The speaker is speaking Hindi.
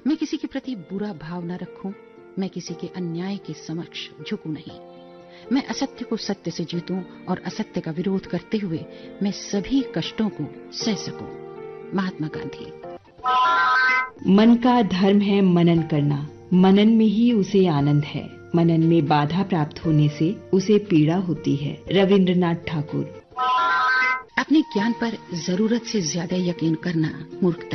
मैं किसी के प्रति बुरा भाव न रखूं, मैं किसी के अन्याय के समक्ष झुकूं नहीं। मैं असत्य को सत्य से जीतूं और असत्य का विरोध करते हुए मैं सभी कष्टों को सह सकूं। महात्मा गांधी। मन का धर्म है मनन करना, मनन में ही उसे आनंद है, मनन में बाधा प्राप्त होने से उसे पीड़ा होती है। रविंद्रनाथ ठाकुर। अपने ज्ञान पर जरूरत से ज्यादा यकीन करना मूर्खता